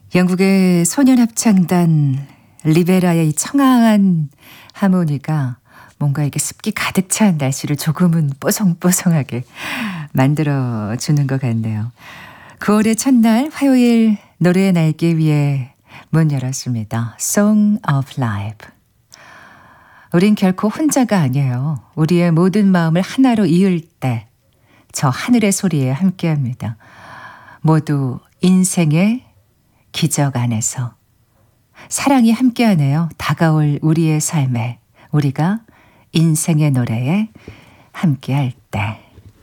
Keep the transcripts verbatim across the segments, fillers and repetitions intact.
영국의 소년합창단 리베라의 이 청아한 하모니가 뭔가 이게 습기 가득 찬 날씨를 조금은 뽀송뽀송하게 만들어주는 것 같네요. 구월의 첫날 화요일 노래의 날개 위에 문 열었습니다. Song of Life. 우린 결코 혼자가 아니에요. 우리의 모든 마음을 하나로 이을 때 저 하늘의 소리에 함께합니다. 모두 인생의 기적 안에서 사랑이 함께하네요. 다가올 우리의 삶에 우리가 인생의 노래에 함께할 때.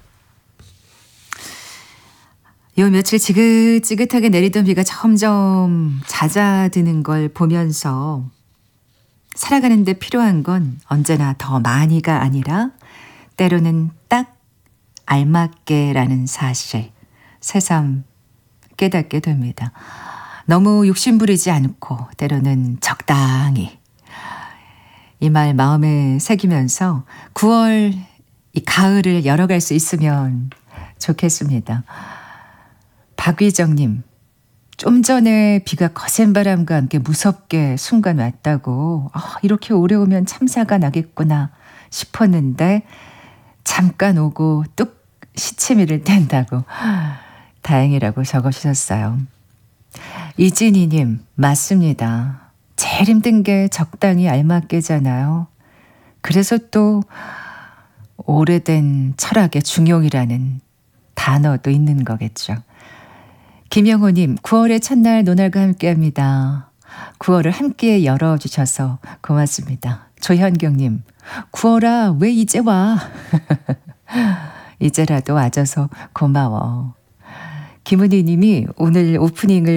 요 며칠 지긋지긋하게 내리던 비가 점점 잦아드는 걸 보면서 살아가는 데 필요한 건 언제나 더 많이가 아니라 때로는 딱 알맞게라는 사실 새삼 깨닫게 됩니다. 너무 욕심부리지 않고 때로는 적당히 이 말 마음에 새기면서 구월 이 가을을 열어갈 수 있으면 좋겠습니다. 박위정님, 좀 전에 비가 거센 바람과 함께 무섭게 순간 왔다고 아, 이렇게 오래 오면 참사가 나겠구나 싶었는데 잠깐 오고 뚝 시치미를 뗀다고 다행이라고 적어주셨어요. 이진희님, 맞습니다. 제일 힘든 게 적당히 알맞게잖아요. 그래서 또 오래된 철학의 중용이라는 단어도 있는 거겠죠. 김영호님, 구월의 첫날 노날과 함께합니다. 구월을 함께 열어주셔서 고맙습니다. 조현경님, 구월아 왜 이제 와? 이제라도 와줘서 고마워. 김은희 님이 오늘 오프닝을